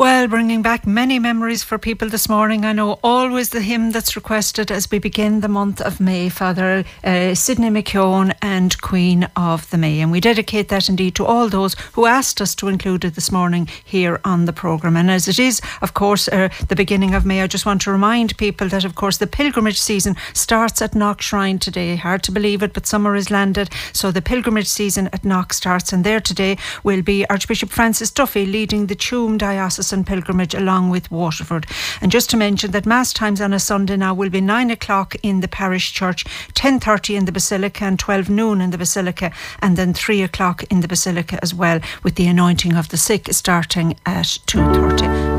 Well, bringing back many memories for people this morning. I know always the hymn that's requested as we begin the month of May, Father Sidney McKeown and Queen of the May. And we dedicate that indeed to all those who asked us to include it this morning here on the programme. And as it is, of course, the beginning of May, I just want to remind people that, of course, the pilgrimage season starts at Knock Shrine today. Hard to believe it, but summer is landed. So the pilgrimage season at Knock starts. And there today will be Archbishop Francis Duffy leading the Tuam Diocesan pilgrimage along with Waterford. And just to mention that Mass times on a Sunday now will be 9 o'clock in the parish church, 10:30 in the Basilica and 12 noon in the Basilica, and then 3 o'clock in the Basilica as well, with the anointing of the sick starting at 2:30.